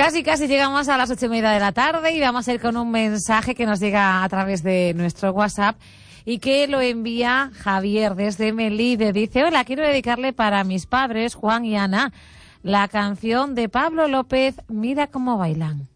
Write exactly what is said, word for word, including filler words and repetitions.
Casi, casi llegamos a las ocho y media de la tarde y vamos a ir con un mensaje que nos llega a través de nuestro WhatsApp y que lo envía Javier desde Melide. Dice: hola, quiero dedicarle para mis padres, Juan y Ana, la canción de Pablo López, Mira cómo bailan.